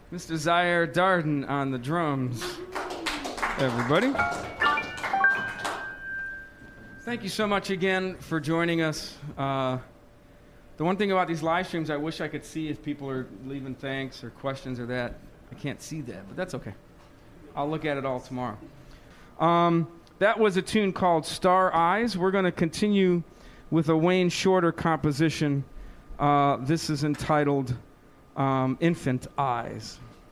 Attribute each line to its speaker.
Speaker 1: Mr. Zaire Darden on the drums. Everybody. Thank you so much again for joining us. The one thing about these live streams I wish I could see if people are leaving thanks or questions or that. I can't see that, but that's okay. I'll look at it all tomorrow. That was a tune called Star Eyes. We're going to continue with a Wayne Shorter composition. This is entitled Infant Eyes.